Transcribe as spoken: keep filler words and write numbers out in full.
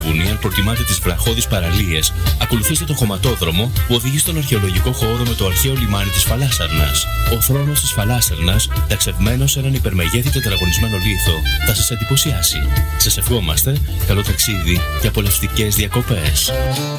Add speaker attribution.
Speaker 1: Αν προτιμάτε τις βραχώδεις παραλίες, ακολουθήστε τον χωματόδρομο που οδηγεί στον αρχαιολογικό χώρο με το αρχαίο λιμάνι της Φαλάσσαρνας. Ο θρόνος της Φαλάσσαρνας, ταξευμένος σε έναν υπερμεγέθη τετραγωνισμένο λίθο, θα σας εντυπωσιάσει. Σας ευχόμαστε καλό ταξίδι και απολαυστικές διακοπές.